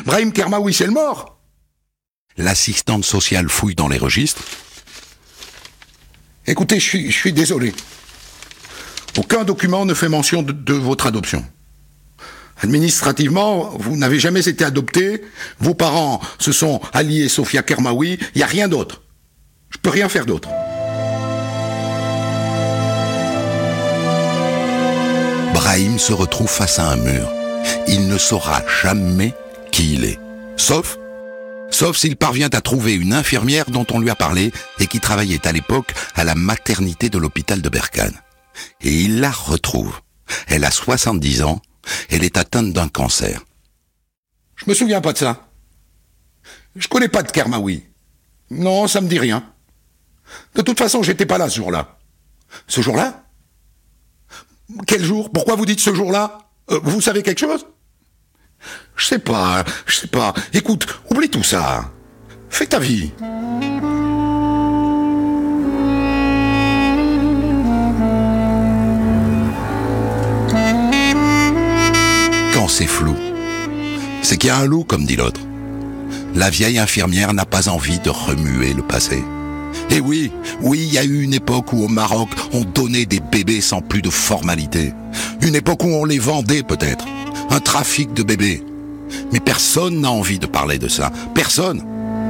Brahim Kermaoui, c'est le mort. L'assistante sociale fouille dans les registres. Écoutez, je suis désolé. Aucun document ne fait mention de votre adoption. Administrativement, vous n'avez jamais été adopté. Vos parents se sont alliés Sofia Kermaoui. Il n'y a rien d'autre. Je peux rien faire d'autre. Brahim se retrouve face à un mur. Il ne saura jamais qui il est. Sauf s'il parvient à trouver une infirmière dont on lui a parlé et qui travaillait à l'époque à la maternité de l'hôpital de Berkane. Et il la retrouve. Elle a 70 ans. Elle est atteinte d'un cancer. Je me souviens pas de ça. Je connais pas de Kermaoui. Non, ça me dit rien. De toute façon, j'étais pas là ce jour-là. Ce jour-là ? Quel jour ? Pourquoi vous dites ce jour-là ? Vous savez quelque chose ? Je sais pas. Écoute, oublie tout ça. Fais ta vie. Quand c'est flou, c'est qu'il y a un loup, comme dit l'autre. La vieille infirmière n'a pas envie de remuer le passé. Et oui, il y a eu une époque où au Maroc, on donnait des bébés sans plus de formalité. Une époque où on les vendait peut-être. Un trafic de bébés. Mais personne n'a envie de parler de ça. Personne.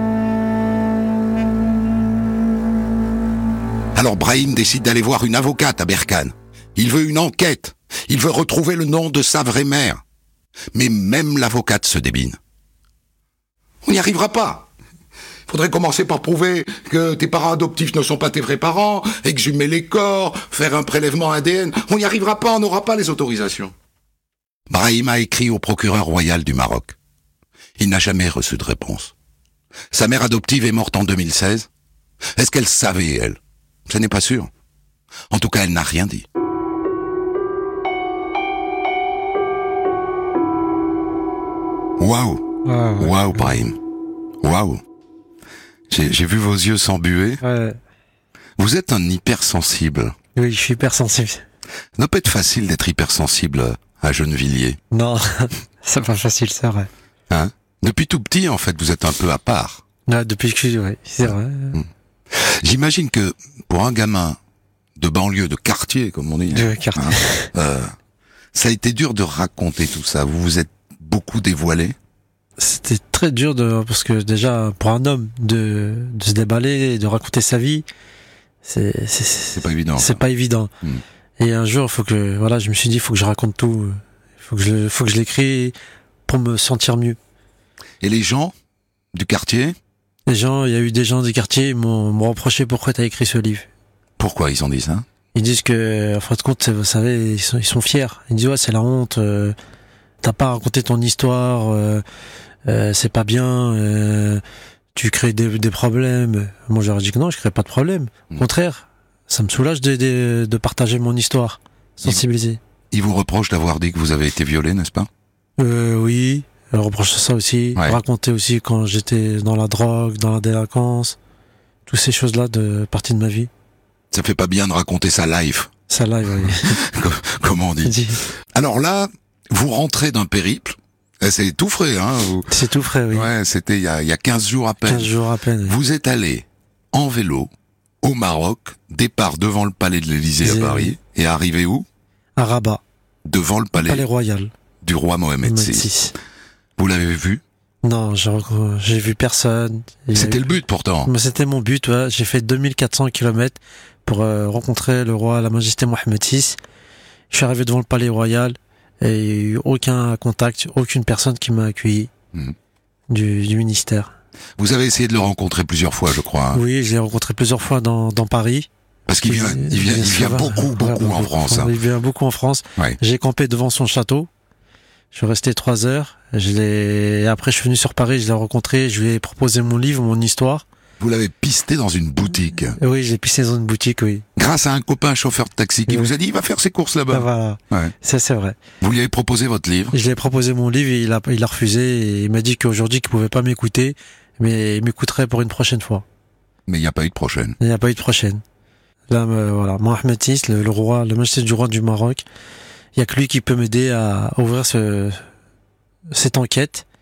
Alors Brahim décide d'aller voir une avocate à Berkane. Il veut une enquête. Il veut retrouver le nom de sa vraie mère. Mais même l'avocate se débine. On n'y arrivera pas. Il faudrait commencer par prouver que tes parents adoptifs ne sont pas tes vrais parents, exhumer les corps, faire un prélèvement ADN. On n'y arrivera pas, on n'aura pas les autorisations. Brahim a écrit au procureur royal du Maroc. Il n'a jamais reçu de réponse. Sa mère adoptive est morte en 2016. Est-ce qu'elle savait, elle ? Ce n'est pas sûr. En tout cas, elle n'a rien dit. Waouh, Brahim. Waouh. J'ai vu vos yeux s'embuer. Ouais. Vous êtes un hypersensible. Oui, je suis hypersensible. Ça doit pas être facile d'être hypersensible à Gennevilliers. Non, c'est pas facile, c'est vrai. Hein ? Depuis tout petit, en fait, vous êtes un peu à part. Ouais, depuis que je suis, ouais, c'est vrai. J'imagine que pour un gamin de banlieue, de quartier, comme on dit, De quartier. ça a été dur de raconter tout ça. Vous vous êtes beaucoup dévoilé. C'était très dur parce que déjà, pour un homme, de se déballer et de raconter sa vie, c'est pas évident. C'est pas évident. Et un jour, je me suis dit, il faut que je raconte tout. Faut que je l'écris pour me sentir mieux. Et les gens du quartier? Il y a eu des gens du quartier, ils m'ont reproché pourquoi t'as écrit ce livre. Pourquoi ils ont dit ça? Ils disent que, en fin de compte, vous savez, ils sont fiers. Ils disent, ouais, c'est la honte, t'as pas raconté ton histoire, c'est pas bien, tu crées des problèmes. Moi, j'aurais dit que non, je crée pas de problème. Au contraire, ça me soulage de partager mon histoire, sensibiliser. Ils vous reprochent d'avoir dit que vous avez été violé, n'est-ce pas? Oui, ils reprochent ça aussi. Ouais. Raconter aussi quand j'étais dans la drogue, dans la délinquance, toutes ces choses-là de partie de ma vie. Ça fait pas bien de raconter sa life. Sa life, oui. Comment on dit. Alors là, vous rentrez d'un périple. C'est tout frais, hein. C'est tout frais, oui. Ouais, c'était il y a 15 jours à peine. 15 jours à peine. Oui. Vous êtes allé en vélo au Maroc, départ devant le palais de l'Élysée à Paris, et arrivé où? À Rabat. Devant le palais royal du roi Mohamed VI. Vous l'avez vu? Non, j'ai vu personne. C'était le but pourtant. Mais c'était mon but, ouais. J'ai fait 2400 km pour rencontrer le roi, la majesté Mohamed VI. Je suis arrivé devant le palais royal et il n'y a eu aucun contact, aucune personne qui m'a accueilli du ministère. Vous avez essayé de le rencontrer plusieurs fois, je crois. Hein. Oui, je l'ai rencontré plusieurs fois dans Paris. Parce qu'il vient beaucoup en France. Hein. Il vient beaucoup en France. Ouais. J'ai campé devant son château. Je suis resté 3 heures. Après, je suis venu sur Paris, je l'ai rencontré, je lui ai proposé mon livre, mon histoire. Vous l'avez pisté dans une boutique. Oui, je l'ai pisté dans une boutique, oui. Grâce à un copain chauffeur de taxi qui vous a dit, il va faire ses courses là-bas. Ah, voilà. Ouais. Ça, c'est vrai. Vous lui avez proposé votre livre? Je lui ai proposé mon livre et il a refusé et il m'a dit qu'aujourd'hui, qu'il pouvait pas m'écouter, mais il m'écouterait pour une prochaine fois. Mais il n'y a pas eu de prochaine. Il n'y a pas eu de prochaine. Là, voilà. Mohamed VI, le roi, le majesté du roi du Maroc, il y a que lui qui peut m'aider à ouvrir cette enquête